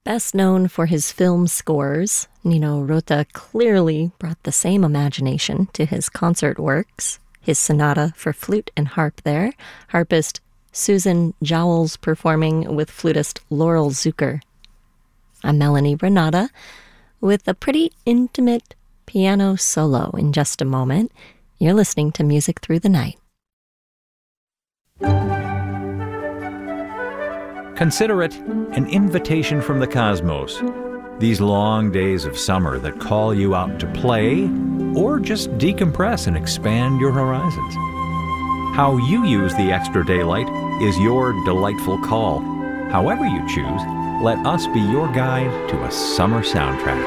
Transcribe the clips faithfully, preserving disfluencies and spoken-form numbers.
Best known for his film scores, Nino Rota clearly brought the same imagination to his concert works. His sonata for flute and harp there, harpist Susan Jowls performing with flutist Laurel Zucker. I'm Melanie Renata with a pretty intimate piano solo in just a moment. You're listening to Music Through the Night. Consider it an invitation from the cosmos. These long days of summer that call you out to play or just decompress and expand your horizons. How you use the extra daylight is your delightful call. However you choose, let us be your guide to a summer soundtrack.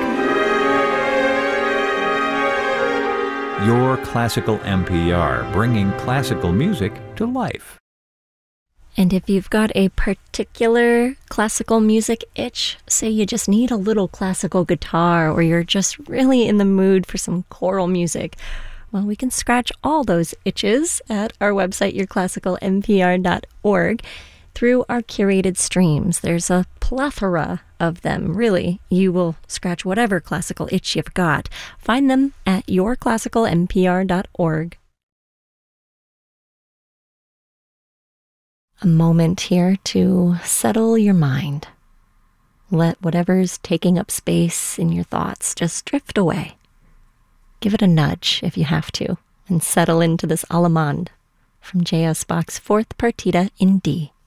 Your Classical N P R, bringing classical music to life. And if you've got a particular classical music itch, say you just need a little classical guitar or you're just really in the mood for some choral music, well, we can scratch all those itches at our website, your classical n p r dot org, through our curated streams. There's a plethora of them, really. You will scratch whatever classical itch you've got. Find them at your classical n p r dot org. A moment here to settle your mind. Let whatever's taking up space in your thoughts just drift away. Give it a nudge if you have to, and settle into this Allemande from J S. Bach's Fourth Partita in D.